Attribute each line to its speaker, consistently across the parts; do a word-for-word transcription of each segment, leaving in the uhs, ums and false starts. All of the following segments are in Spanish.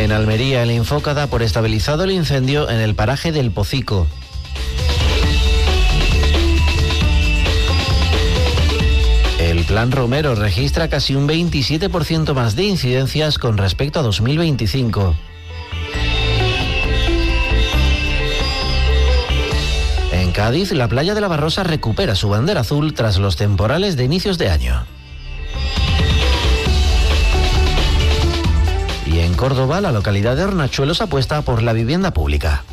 Speaker 1: En Almería, el Infoca da por estabilizado el incendio en el paraje del Pocico. El Plan Romero registra casi un veintisiete por ciento más de incidencias con respecto a dos mil veinticinco. En Cádiz, la playa de la Barrosa recupera su bandera azul tras los temporales de inicios de año. Y en Córdoba, la localidad de Hornachuelos apuesta por la vivienda pública.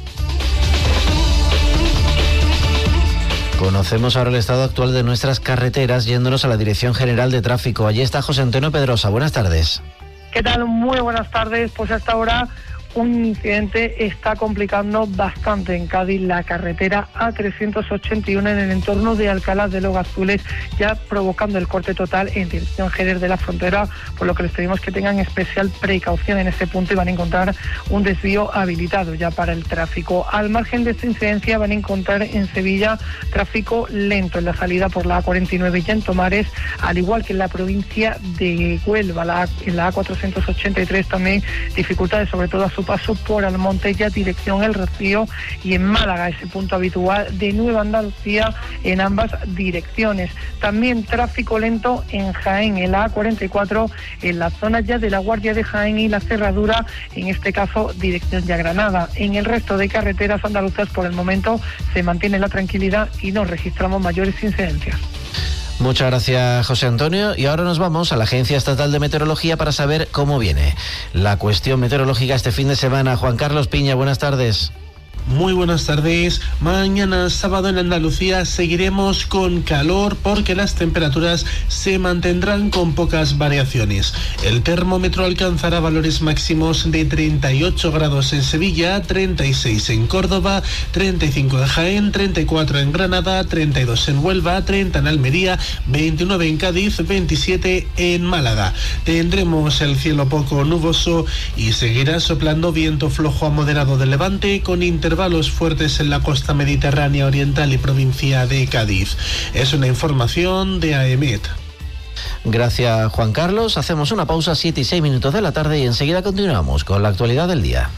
Speaker 1: Conocemos ahora el estado actual de nuestras carreteras yéndonos a la Dirección General de Tráfico. Allí está José Antonio Pedrosa. Buenas tardes.
Speaker 2: ¿Qué tal? Muy buenas tardes. Pues hasta ahora un incidente está complicando bastante en Cádiz la carretera A trescientos ochenta y uno en el entorno de Alcalá de los Gazules, ya provocando el corte total en dirección Jerez de la Frontera, por lo que les pedimos que tengan especial precaución en este punto y van a encontrar un desvío habilitado ya para el tráfico. Al margen de esta incidencia van a encontrar en Sevilla tráfico lento en la salida por la A cuarenta y nueve y en Tomares, al igual que en la provincia de Huelva, la, en la A cuatrocientos ochenta y tres también dificultades, sobre todo a su paso por Almonte, ya dirección El Rocío, y en Málaga, ese punto habitual de Nueva Andalucía en ambas direcciones. También tráfico lento en Jaén, en la A cuarenta y cuatro, en la zona ya de la Guardia de Jaén y la cerradura, en este caso dirección ya Granada. En el resto de carreteras andaluzas por el momento se mantiene la tranquilidad y no registramos mayores incidencias.
Speaker 1: Muchas gracias, José Antonio. Y ahora nos vamos a la Agencia Estatal de Meteorología para saber cómo viene la cuestión meteorológica este fin de semana. Juan Carlos Piña, buenas tardes.
Speaker 3: Muy buenas tardes. Mañana sábado en Andalucía seguiremos con calor porque las temperaturas se mantendrán con pocas variaciones. El termómetro alcanzará valores máximos de treinta y ocho grados en Sevilla, treinta y seis en Córdoba, treinta y cinco en Jaén, treinta y cuatro en Granada, treinta y dos en Huelva, treinta en Almería, veintinueve en Cádiz, veintisiete en Málaga. Tendremos el cielo poco nuboso y seguirá soplando viento flojo a moderado de levante con intervalos fuertes en la costa mediterránea oriental y provincia de Cádiz. Es una información de AEMET.
Speaker 1: Gracias, Juan Carlos. Hacemos una pausa, siete y seis minutos de la tarde, y enseguida continuamos con la actualidad del día.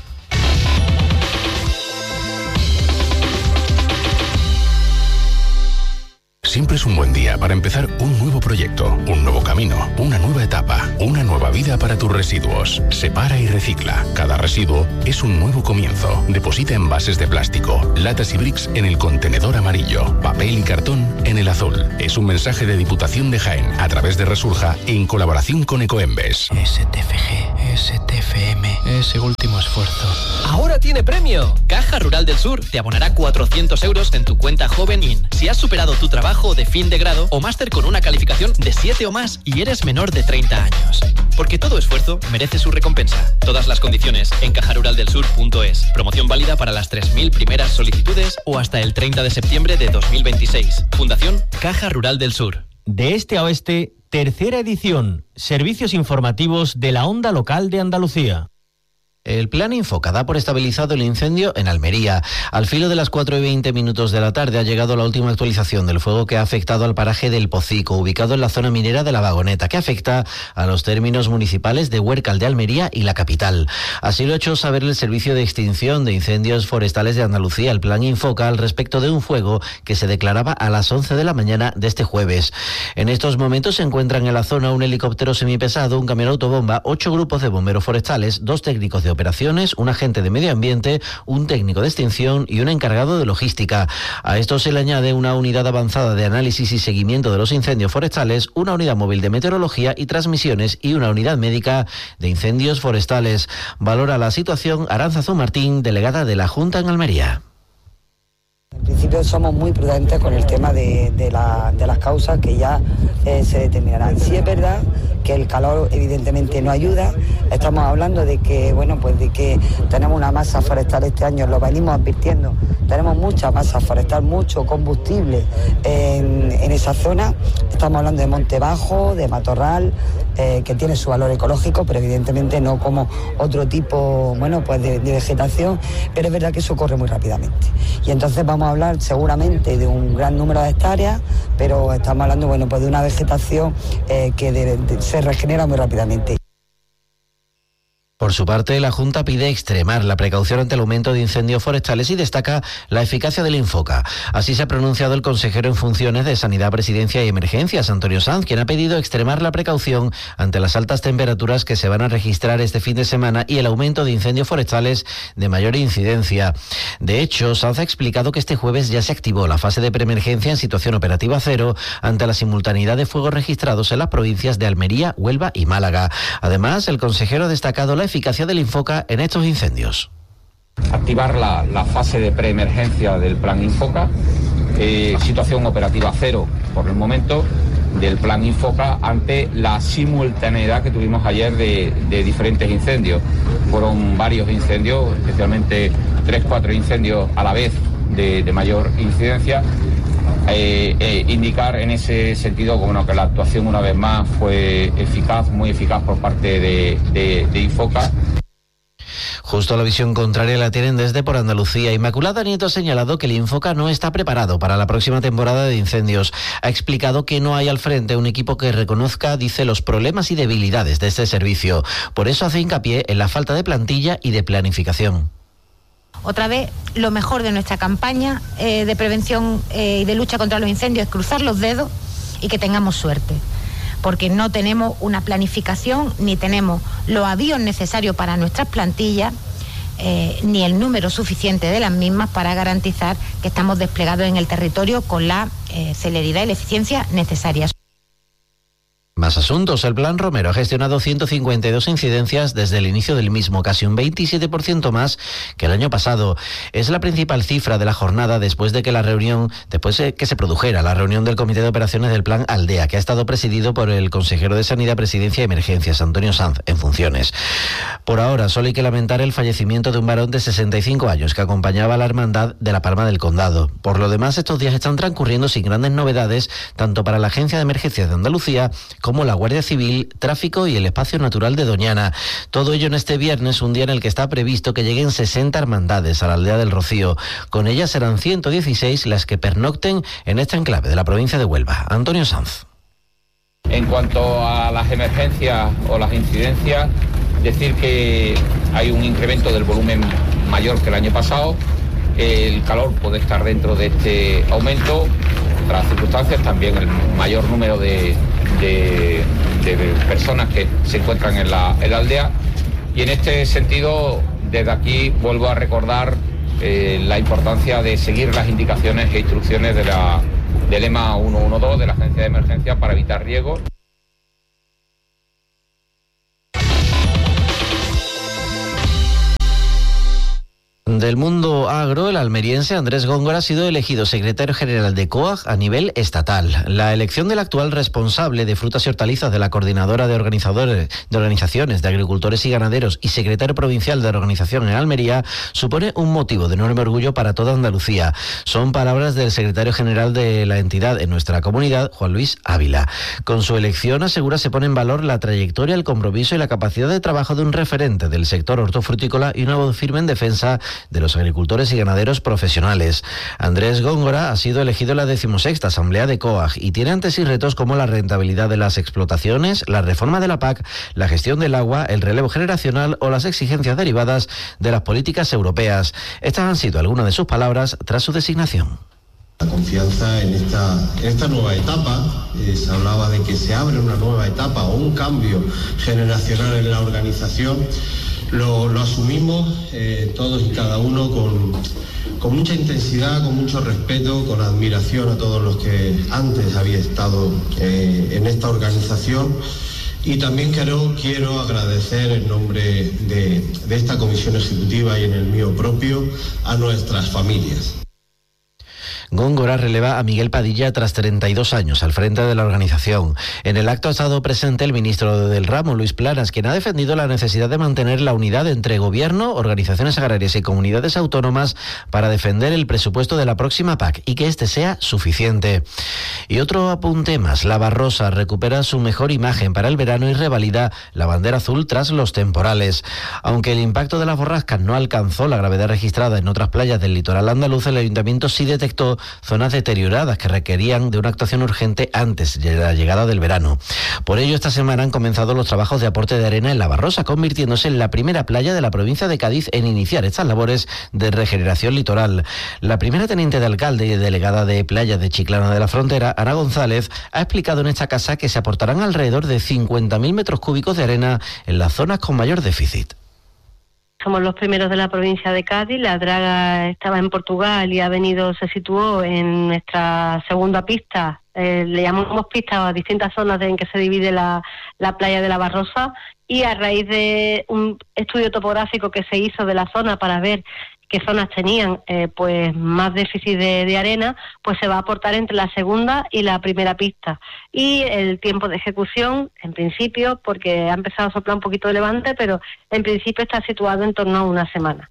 Speaker 4: Siempre es un buen día para empezar un nuevo proyecto, un nuevo camino, una nueva etapa, una nueva vida para tus residuos. Separa y recicla. Cada residuo es un nuevo comienzo. Deposita envases de plástico, latas y bricks en el contenedor amarillo, papel y cartón en el azul. Es un mensaje de Diputación de Jaén a través de Resurja en colaboración con Ecoembes.
Speaker 5: S T F G, S T F M, ese último esfuerzo.
Speaker 6: ¡Ahora tiene premio! Caja Rural del Sur te abonará cuatrocientos euros en tu cuenta Joven In si has superado tu trabajo de fin de grado o máster con una calificación de siete o más y eres menor de treinta años. Porque todo esfuerzo merece su recompensa. Todas las condiciones en caja rural del sur punto es. Promoción válida para las tres mil primeras solicitudes o hasta el treinta de septiembre de dos mil veintiséis. Fundación Caja Rural del Sur.
Speaker 7: De este a oeste, tercera edición. Servicios informativos de la Onda Local de Andalucía.
Speaker 1: El Plan Infoca da por estabilizado el incendio en Almería. Al filo de las cuatro y veinte minutos de la tarde ha llegado la última actualización del fuego que ha afectado al paraje del Pocico, ubicado en la zona minera de La Vagoneta, que afecta a los términos municipales de Huércal de Almería y la capital. Así lo ha hecho saber el Servicio de Extinción de Incendios Forestales de Andalucía, el Plan Infoca, al respecto de un fuego que se declaraba a las once de la mañana de este jueves. En estos momentos se encuentran en la zona un helicóptero semipesado, un camión autobomba, ocho grupos de bomberos forestales, dos técnicos de operaciones, un agente de medio ambiente, un técnico de extinción y un encargado de logística. A esto se le añade una unidad avanzada de análisis y seguimiento de los incendios forestales, una unidad móvil de meteorología y transmisiones y una unidad médica de incendios forestales. Valora la situación Aránzazu Martín, delegada de la Junta en Almería.
Speaker 8: En principio somos muy prudentes con el tema de, de, la, de las causas que ya eh, se determinarán. Sí es verdad que el calor evidentemente no ayuda. Estamos hablando de que, bueno, pues de que tenemos una masa forestal este año, lo venimos advirtiendo. Tenemos mucha masa forestal, mucho combustible en, en esa zona. Estamos hablando de monte bajo, de matorral, eh, que tiene su valor ecológico, pero evidentemente no como otro tipo, bueno, pues de, de vegetación. Pero es verdad que eso ocurre muy rápidamente. Y entonces vamos a hablar seguramente de un gran número de hectáreas, pero estamos hablando, bueno, pues de una vegetación eh, que de, de, se regenera muy rápidamente.
Speaker 1: Por su parte, la Junta pide extremar la precaución ante el aumento de incendios forestales y destaca la eficacia del Infoca. Así se ha pronunciado el consejero en funciones de Sanidad, Presidencia y Emergencias, Antonio Sanz, quien ha pedido extremar la precaución ante las altas temperaturas que se van a registrar este fin de semana y el aumento de incendios forestales de mayor incidencia. De hecho, Sanz ha explicado que este jueves ya se activó la fase de preemergencia en situación operativa cero ante la simultaneidad de fuegos registrados en las provincias de Almería, Huelva y Málaga. Además, el consejero ha destacado la eficacia del Infoca en estos incendios.
Speaker 9: Activar la, la fase de preemergencia del plan Infoca, eh, situación operativa cero por el momento del plan Infoca ante la simultaneidad que tuvimos ayer de, de diferentes incendios. Fueron varios incendios, especialmente tres, cuatro incendios a la vez de, de mayor incidencia. Eh, eh, indicar en ese sentido bueno, que la actuación una vez más fue eficaz, muy eficaz por parte de, de, de Infoca.
Speaker 1: Justo la visión contraria la tienen desde Por Andalucía. Inmaculada Nieto ha señalado que el Infoca no está preparado para la próxima temporada de incendios. Ha explicado que no hay al frente un equipo que reconozca, dice, los problemas y debilidades de este servicio. Por eso hace hincapié en la falta de plantilla y de planificación.
Speaker 10: Otra vez, lo mejor de nuestra campaña eh, de prevención eh, y de lucha contra los incendios es cruzar los dedos y que tengamos suerte, porque no tenemos una planificación ni tenemos los avíos necesarios para nuestras plantillas, eh, ni el número suficiente de las mismas para garantizar que estamos desplegados en el territorio con la eh, celeridad y la eficiencia necesarias.
Speaker 1: Más asuntos. El Plan Romero ha gestionado ciento cincuenta y dos incidencias desde el inicio del mismo, casi un veintisiete por ciento más que el año pasado. Es la principal cifra de la jornada después de que la reunión, después de que se produjera la reunión del Comité de Operaciones del Plan Aldea, que ha estado presidido por el consejero de Sanidad, Presidencia y Emergencias, Antonio Sanz, en funciones. Por ahora, solo hay que lamentar el fallecimiento de un varón de sesenta y cinco años que acompañaba a la Hermandad de la Palma del Condado. Por lo demás, estos días están transcurriendo sin grandes novedades, tanto para la Agencia de Emergencias de Andalucía como la Guardia Civil, Tráfico y el Espacio Natural de Doñana. Todo ello en este viernes, un día en el que está previsto que lleguen sesenta hermandades a la aldea del Rocío. Con ellas serán ciento dieciséis las que pernocten en este enclave de la provincia de Huelva. Antonio Sanz.
Speaker 9: En cuanto a las emergencias o las incidencias, decir que hay un incremento del volumen mayor que el año pasado. El calor puede estar dentro de este aumento. Otras circunstancias, también el mayor número de, de, de personas que se encuentran en la, en la aldea. Y en este sentido, desde aquí vuelvo a recordar eh, la importancia de seguir las indicaciones e instrucciones de la, del E M A ciento doce de la Agencia de Emergencia para evitar riesgos.
Speaker 1: Del mundo agro, el almeriense Andrés Góngora ha sido elegido secretario general de COAG a nivel estatal. La elección del actual responsable de frutas y hortalizas de la Coordinadora de Organizadores de Organizaciones de Agricultores y Ganaderos y secretario provincial de la organización en Almería supone un motivo de enorme orgullo para toda Andalucía. Son palabras del secretario general de la entidad en nuestra comunidad, Juan Luis Ávila. Con su elección, asegura, se pone en valor la trayectoria, el compromiso y la capacidad de trabajo de un referente del sector hortofrutícola y una voz firme en defensa de los agricultores y ganaderos profesionales. Andrés Góngora ha sido elegido en la decimosexta Asamblea de COAG y tiene ante sí retos como la rentabilidad de las explotaciones, la reforma de la P A C, la gestión del agua, el relevo generacional o las exigencias derivadas de las políticas europeas. Estas han sido algunas de sus palabras tras su designación.
Speaker 11: La confianza en esta, en esta nueva etapa, eh, se hablaba de que se abre una nueva etapa o un cambio generacional en la organización. Lo, lo asumimos eh, todos y cada uno con, con mucha intensidad, con mucho respeto, con admiración a todos los que antes había estado eh, en esta organización. Y también quiero, quiero agradecer en nombre de, de esta comisión ejecutiva y en el mío propio a nuestras familias.
Speaker 1: Góngora releva a Miguel Padilla tras treinta y dos años al frente de la organización. En el acto ha estado presente el ministro del ramo, Luis Planas, quien ha defendido la necesidad de mantener la unidad entre gobierno, organizaciones agrarias y comunidades autónomas para defender el presupuesto de la próxima P A C y que este sea suficiente. Y otro apunte más, la Barrosa recupera su mejor imagen para el verano y revalida la bandera azul tras los temporales. Aunque el impacto de las borrascas no alcanzó la gravedad registrada en otras playas del litoral andaluz, el ayuntamiento sí detectó zonas deterioradas que requerían de una actuación urgente antes de la llegada del verano. Por ello, esta semana han comenzado los trabajos de aporte de arena en La Barrosa, convirtiéndose en la primera playa de la provincia de Cádiz en iniciar estas labores de regeneración litoral. La primera teniente de alcalde y delegada de playas de Chiclana de la Frontera, Ana González, ha explicado en esta casa que se aportarán alrededor de cincuenta mil metros cúbicos de arena en las zonas con mayor déficit.
Speaker 12: Somos los primeros de la provincia de Cádiz. La draga estaba en Portugal y ha venido, se situó en nuestra segunda pista. Eh, le llamamos pista a distintas zonas en que se divide la, la playa de La Barrosa, y a raíz de un estudio topográfico que se hizo de la zona para ver qué zonas tenían eh, pues más déficit de, de arena, pues se va a aportar entre la segunda y la primera pista. Y el tiempo de ejecución, en principio, porque ha empezado a soplar un poquito de levante, pero en principio está situado en torno a una semana.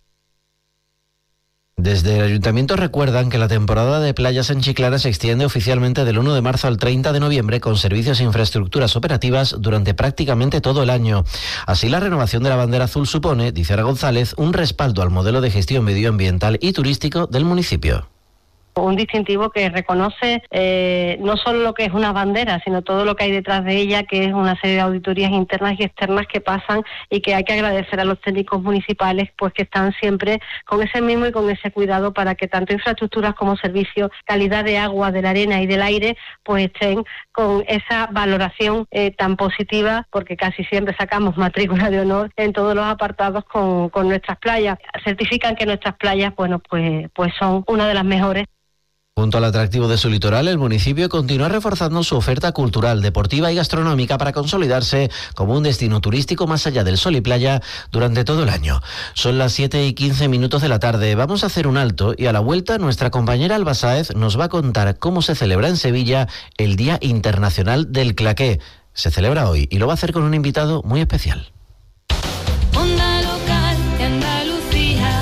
Speaker 1: Desde el Ayuntamiento recuerdan que la temporada de playas en Chiclana se extiende oficialmente del uno de marzo al treinta de noviembre con servicios e infraestructuras operativas durante prácticamente todo el año. Así, la renovación de la bandera azul supone, dice Ana González, un respaldo al modelo de gestión medioambiental y turístico del municipio.
Speaker 12: Un distintivo que reconoce eh, no solo lo que es una bandera, sino todo lo que hay detrás de ella, que es una serie de auditorías internas y externas que pasan, y que hay que agradecer a los técnicos municipales, pues que están siempre con ese mismo y con ese cuidado para que tanto infraestructuras como servicios, calidad de agua, de la arena y del aire, pues estén con esa valoración eh, tan positiva, porque casi siempre sacamos matrícula de honor en todos los apartados con, con nuestras playas. Certifican que nuestras playas, bueno, pues, pues son una de las mejores.
Speaker 1: Junto al atractivo de su litoral, el municipio continúa reforzando su oferta cultural, deportiva y gastronómica para consolidarse como un destino turístico más allá del sol y playa durante todo el año. Son las siete y quince minutos de la tarde. Vamos a hacer un alto y a la vuelta nuestra compañera Alba Sáez nos va a contar cómo se celebra en Sevilla el Día Internacional del Claqué. Se celebra hoy y lo va a hacer con un invitado muy especial.
Speaker 13: Onda local de Andalucía.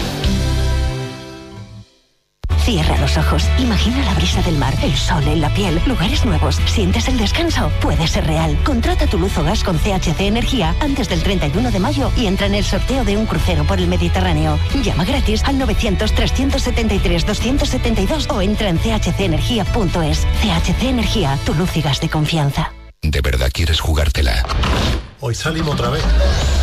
Speaker 14: Cierra los ojos, imagina la brisa del mar, el sol en la piel, lugares nuevos. ¿Sientes el descanso? Puede ser real. Contrata tu luz o gas con C H C Energía antes del treinta y uno de mayo y entra en el sorteo de un crucero por el Mediterráneo. Llama gratis al novecientos, trescientos setenta y tres, doscientos setenta y dos o entra en c h c energía punto es. C H C Energía, tu luz y gas de confianza.
Speaker 4: ¿De verdad quieres jugártela?
Speaker 15: Hoy salimos otra vez.